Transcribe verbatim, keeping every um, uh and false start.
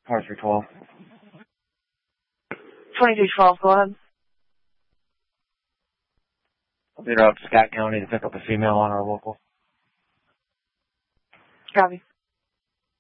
Car three twelve. twenty-two twelve, go ahead. I'll be out to Scott County to pick up a female on our local. Copy.